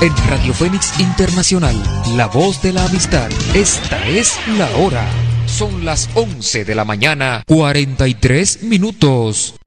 En Radio Fénix Internacional, la voz de la amistad. Esta es la hora. Son las 11 de la mañana, 43 minutos.